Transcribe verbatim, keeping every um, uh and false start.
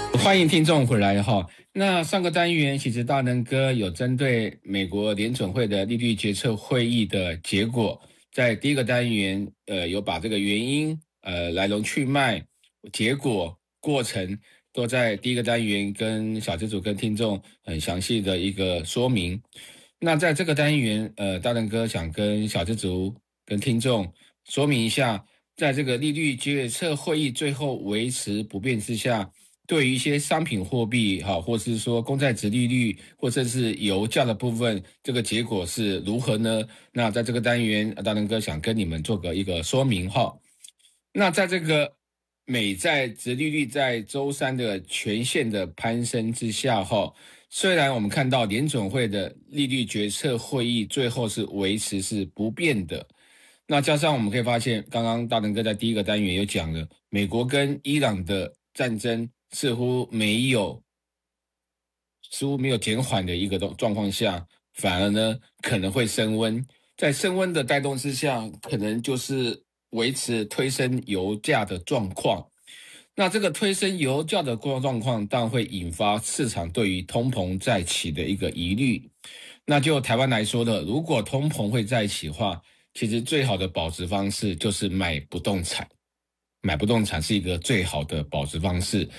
欢迎听众回来哈。那上个单元其实大能哥有针对美国联准会的利率决策会议的结果，在第一个单元呃有把这个原因、呃来龙去脉、结果、过程都在第一个单元跟小资主跟听众很详细的一个说明。那在这个单元，呃，大能哥想跟小资族跟听众说明一下，在这个利率决策会议最后维持不变之下，对于一些商品货币哈，或是说公债值利率，或者是油价的部分，这个结果是如何呢？那在这个单元，大能哥想跟你们做个一个说明哈。那在这个美债殖利率在周三的全线的攀升之下哈，虽然我们看到联准会的利率决策会议最后是维持是不变的，那加上我们可以发现，刚刚大能哥在第一个单元有讲了，美国跟伊朗的战争似乎没有似乎没有减缓的一个状况下，反而呢可能会升温。在升温的带动之下，可能就是维持推升油价的状况。那这个推升油价的状况，当然会引发市场对于通膨再起的一个疑虑。那就台湾来说的，如果通膨会再起的话，其实最好的保值方式就是买不动产。买不动产是一个最好的保值方式。